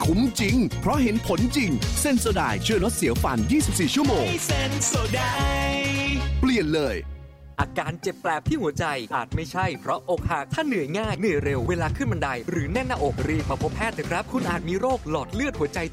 คุ้มจริงเพราะเห็นผลจริงเซนโซไดน์ช่วยลดเสียวฟัน24ชั่วโมงเซนโซไดน์เปลี่ยนเลยอาการเจ็บแปลบที่หัวใจอาจไม่ใช่เพราะอกหักถ้าเหนื่อยง่ายเหนื่อยเร็วเวลาขึ้นบันไดหรือแน่นหน้าอกรีบมาพบแพทย์เถอะครับคุณอาจมีโรคหลอดเลือดหัวใจ